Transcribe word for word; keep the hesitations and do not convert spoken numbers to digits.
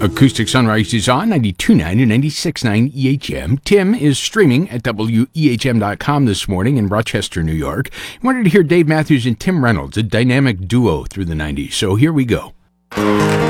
Acoustic Sunrise is on ninety-two point nine and ninety-six point nine E H M. Tim is streaming at W E H M dot com this morning in Rochester, New York. He wanted to hear Dave Matthews and Tim Reynolds, a dynamic duo through the nineties. So here we go.